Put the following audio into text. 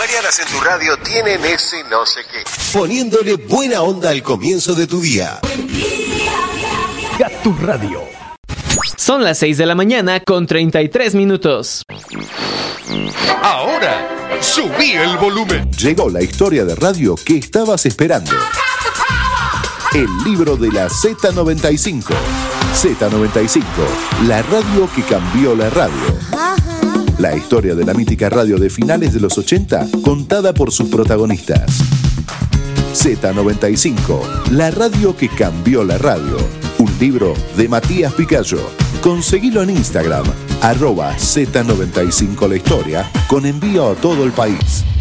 mañanas en tu radio tienen ese no sé qué. Poniéndole buena onda al comienzo de tu día. Tu radio. Son las 6 de la mañana con 33 minutos. Ahora, subí el volumen. Llegó la historia de radio que estabas esperando. El libro de la Z95. Z95, la radio que cambió la radio. La historia de la mítica radio de finales de los 80, contada por sus protagonistas. Z95, la radio que cambió la radio. Un libro de Matías Picayo. Conseguilo en Instagram, @Z95 la historia, con envío a todo el país.